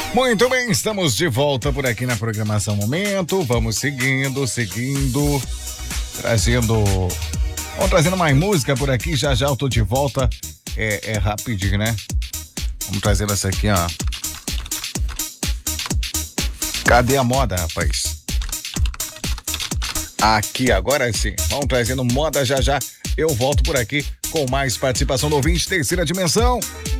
Muito bem, estamos de volta por aqui na programação Momento. Vamos seguindo, trazendo. Vamos trazendo mais música por aqui. Já já eu tô de volta. É rapidinho, né? Vamos trazendo essa aqui, ó. Cadê a moda, rapaz? Aqui, agora sim. Vamos trazendo moda já já. Eu volto por aqui com mais participação do ouvinte, terceira dimensão.